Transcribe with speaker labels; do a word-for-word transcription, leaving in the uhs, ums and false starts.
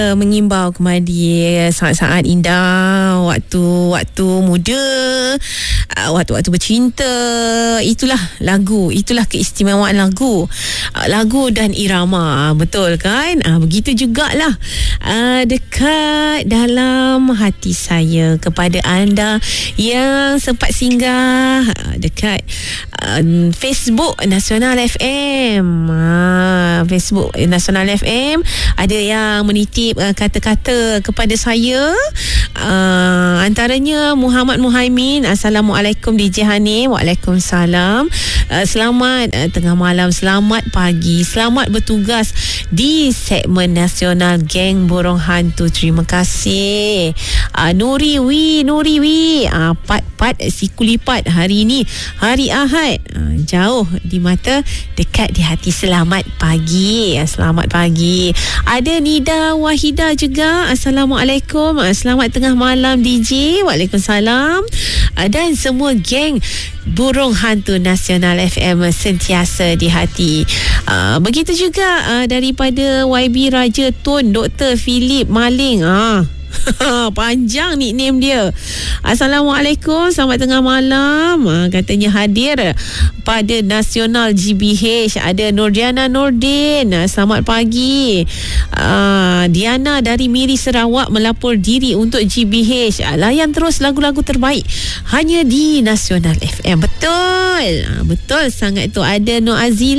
Speaker 1: mengimbau kembali saat-saat indah waktu-waktu muda, waktu-waktu bercinta. Itulah lagu, itulah keistimewaan lagu, lagu dan irama, betul kan? Begitu jugalah dekat dalam hati saya kepada anda yang sempat singgah dekat Facebook Nasional F M. Facebook Nasional F M, ada yang menitip uh, kata-kata kepada saya, uh, antaranya Muhammad Muhaimin. Assalamualaikum D J Hanif. Waalaikumsalam. uh, Selamat uh, tengah malam, selamat pagi, selamat bertugas di segmen nasional Geng Burung Hantu. Terima kasih uh, Nuri Wi Nuri Wi uh, Pat-pat si kulipat. Hari ini hari Ahad, uh, jauh di mata, dekat di hati. Selamat pagi, selamat pagi. Ada Nida Wahida juga. Assalamualaikum, selamat tengah malam D J. Waalaikumsalam. Dan semua geng Burung Hantu Nasional F M sentiasa di hati. Uh, begitu juga uh, daripada Y B Raja Tun, Doktor Philip Maling. Ah. Panjang nickname dia. Assalamualaikum, selamat tengah malam. Katanya hadir pada Nasional G B H. Ada Nurdiana Nordin. Selamat pagi. uh, Diana dari Miri Sarawak melapor diri untuk G B H. Layan terus lagu-lagu terbaik hanya di Nasional F M. Betul, betul sangat tu. Ada Nur Azila.